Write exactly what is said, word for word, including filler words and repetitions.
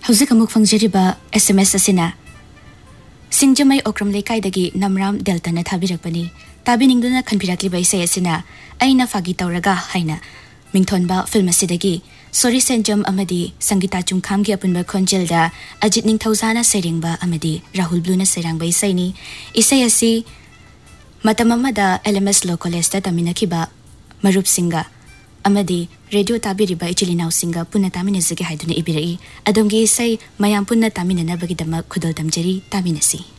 Hauzik amuk fangjariba S M S asina Singjamai okram leikaidagi namram delta na thabirakpani tabiningduna khanpirakliba isai asina aina fagi tawraga haina mingthonba film asidagi Sori Senjam amadi Sangita Chungkhamgi apunba khonjelda Ajit Ningthauzana seringba amadi Rahul Blue na serangba isai ni isai asi matam amada L M S Law College ta taminakiba Marup Singa amadi radio tabiriba ichilinau singa punna taminazage haiduna ibirai adongi isai mayam punna taminana bagidama khudol tamjari taminasi